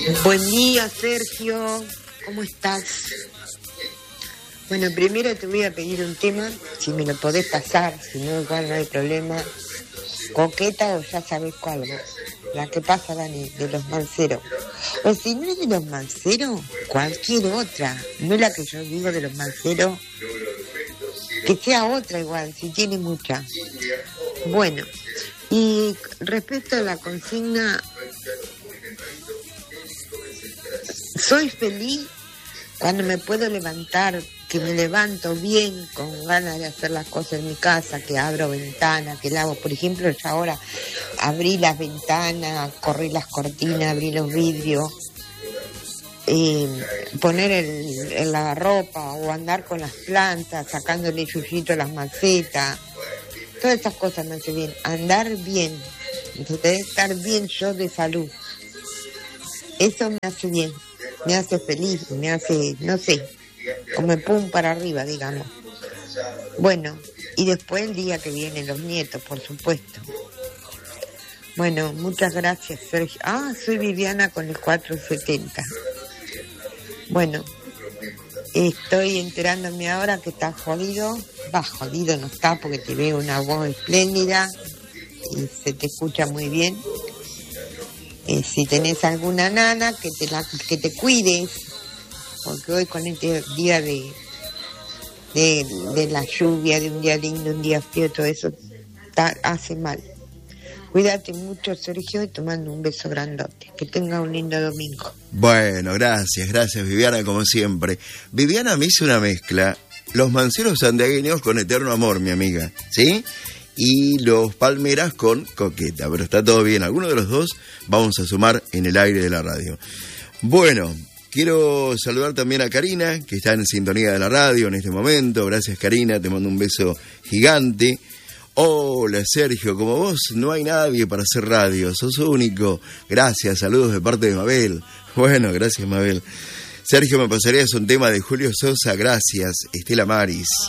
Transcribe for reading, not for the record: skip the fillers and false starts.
Buen día, Sergio. ¿Cómo estás? Bueno, primero te voy a pedir un tema, si me lo podés pasar, si no, igual no hay problema. Coqueta o ya sabés cuál, ¿no? La que pasa, Dani, de los Manceros. O si no es de los Manceros, cualquier otra. No es la que yo digo de los Manceros, que sea otra igual, si tiene mucha. Bueno, y respecto a la consigna, soy feliz cuando me puedo levantar, que me levanto bien, con ganas de hacer las cosas en mi casa, que abro ventanas, que lavo. Por ejemplo, yo ahora abrí las ventanas, corrí las cortinas, abrí los vidrios, poner el lavarropa o andar con las plantas, sacándole yuyito a las macetas. Todas esas cosas me hacen bien. Andar bien, estar bien yo de salud. Eso me hace bien, me hace feliz, me hace, no sé, como pum para arriba, digamos. Bueno, y después el día que vienen los nietos, por supuesto. Bueno, muchas gracias, Sergio. Soy Viviana con el 470. Bueno, estoy enterándome ahora que está jodido. Jodido no está, porque te veo una voz espléndida y se te escucha muy bien. Si tenés alguna nana, que te cuides, porque hoy con este día de la lluvia, de un día lindo, un día frío, todo eso hace mal. Cuídate mucho, Sergio, y te mando un beso grandote. Que tenga un lindo domingo. Bueno, gracias Viviana, como siempre. Viviana me hizo una mezcla, los Manceros santiagueños con Eterno Amor, mi amiga, ¿sí? Y los Palmeras con Coqueta, pero está todo bien. Alguno de los dos vamos a sumar en el aire de la radio. Bueno, quiero saludar también a Karina, que está en sintonía de la radio en este momento. Gracias, Karina, te mando un beso gigante. Hola, Sergio, como vos no hay nadie para hacer radio, sos único. Gracias, saludos de parte de Mabel. Bueno, gracias, Mabel. Sergio, ¿me pasarías un tema de Julio Sosa? Gracias, Estela Maris.